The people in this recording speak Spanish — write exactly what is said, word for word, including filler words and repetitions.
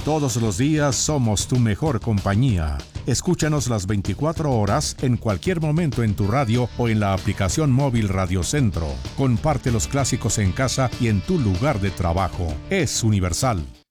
Todos los días somos tu mejor compañía. Escúchanos las veinticuatro horas en cualquier momento en tu radio o en la aplicación móvil Radio Centro. Comparte los clásicos en casa y en tu lugar de trabajo. Es universal.